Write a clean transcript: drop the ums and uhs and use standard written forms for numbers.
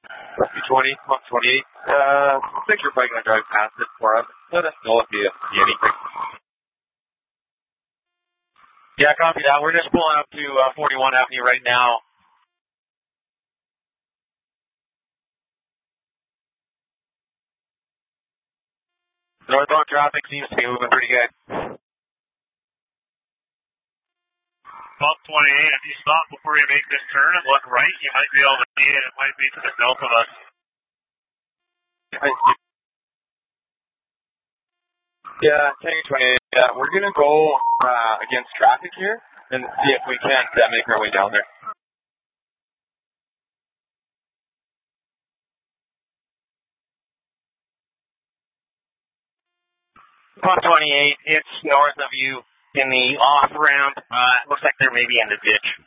20, 28. I think you're probably going to drive past it for us. Let us know if you see anything. Yeah, copy that. We're just pulling up to 41 Avenue right now. Northbound traffic seems to be moving pretty good. Bump 28, if you stop before you make this turn and look right, you might be able to see it. It might be to the south of us. Yeah, Tango 28. We're going to go against traffic here and see if we can't make our way down there. Pump 28, it's north of you in the off-ramp. Looks like they're maybe in the ditch.